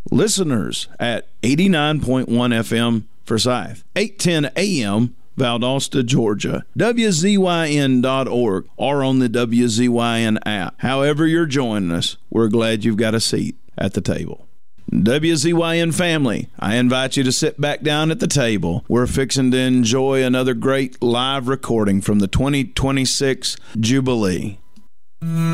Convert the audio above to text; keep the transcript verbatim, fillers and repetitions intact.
Listeners at eighty-nine point one F M Forsyth, eight ten A M Valdosta, Georgia, W Z Y N dot org, or on the W Z Y N app. However you're joining us, we're glad you've got a seat at the table. W Z Y N family, I invite you to sit back down at the table. We're fixing to enjoy another great live recording from the twenty twenty-six Jubilee.